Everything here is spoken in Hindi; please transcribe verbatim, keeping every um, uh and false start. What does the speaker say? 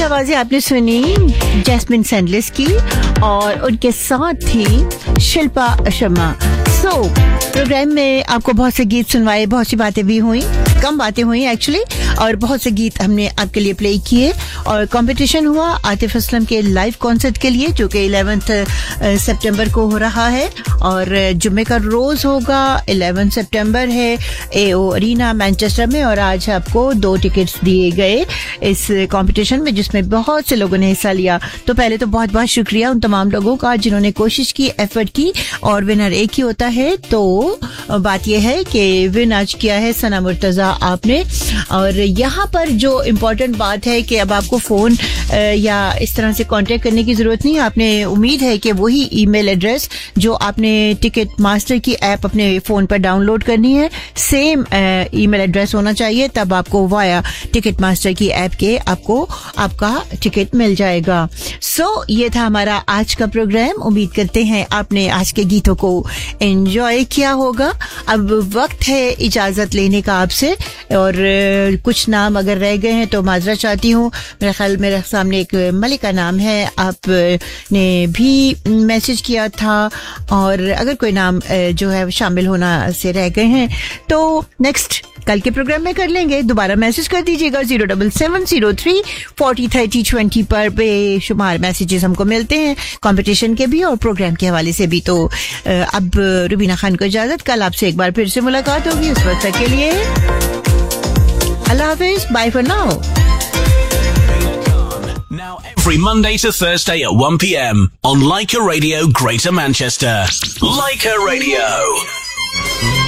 आवाजें आपने सुनी जैस्मिन सैंडलिस की और उनके साथ थी शिल्पा शर्मा। सो so, प्रोग्राम में आपको बहुत से गीत सुनवाए, बहुत सी बातें भी हुई, कम बातें हुई एक्चुअली, और बहुत से गीत हमने आपके लिए प्ले किए। और कंपटीशन हुआ आतिफ असलम के लाइव कॉन्सर्ट के लिए, जो कि इलेवेंथ सितंबर को हो रहा है और जुम्मे का रोज होगा। इलेवेंथ सितंबर है एओ अरीना मैनचेस्टर में, और आज आपको दो टिकट्स दिए गए इस कंपटीशन में, जिसमें बहुत से लोगों ने हिस्सा लिया। तो पहले तो बहुत बहुत शुक्रिया उन तमाम लोगों का जिन्होंने कोशिश की, एफर्ट की, और विनर एक ही होता है। तो बात यह है कि विन आज किया है सना मुर्तजा आपने। और यहाँ पर जो इम्पोर्टेंट बात है कि अब आपको फोन या इस तरह से कांटेक्ट करने की जरूरत नहीं। आपने उम्मीद है कि वही ईमेल एड्रेस जो आपने टिकट मास्टर की ऐप अपने फोन पर डाउनलोड करनी है, सेम ईमेल एड्रेस होना चाहिए, तब आपको वाया टिकट मास्टर की ऐप के आपको आपका टिकट मिल जाएगा। सो so, ये था हमारा आज का प्रोग्राम। उम्मीद करते हैं आपने आज के गीतों को एंजॉय किया होगा। अब वक्त है इजाजत लेने का आपसे, और कुछ नाम अगर रह गए हैं तो माजरा चाहती हूँ। मेरे ख्याल मेरे सामने एक मलिका नाम है, आपने भी मैसेज किया था, और अगर कोई नाम जो है शामिल होना से रह गए हैं तो नेक्स्ट कल के प्रोग्राम में कर लेंगे। दोबारा मैसेज कर दीजिएगा zero double seven zero three forty thirty twenty पर बेशुमार मैसेजेस हमको मिलते हैं कंपटीशन के भी और प्रोग्राम के हवाले से भी। तो अब रुबीना खान को इजाजत, कल आपसे एक बार फिर से मुलाकात होगी। उस वक्त के लिए अल्लाह हाफिज, bye for now. Now every Monday to Thursday at one p.m. on Leica Radio Greater Manchester. Leica Radio.